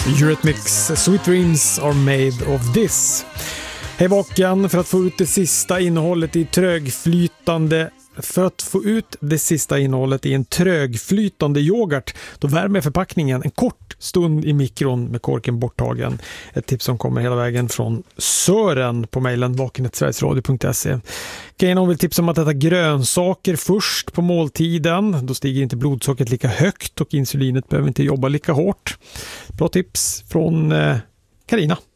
Eurythmics Sweet Dreams Are Made of This. Hej vaken, för att få ut det sista innehållet i en trögflytande yoghurt, då värmer förpackningen en kort stund i mikron med korken borttagen. Ett tips som kommer hela vägen från Sören på mejlen vaken@sverigesradio.se. Kanon vill tipsa om att äta grönsaker först på måltiden. Då stiger inte blodsockret lika högt och insulinet behöver inte jobba lika hårt. Bra tips från Karina.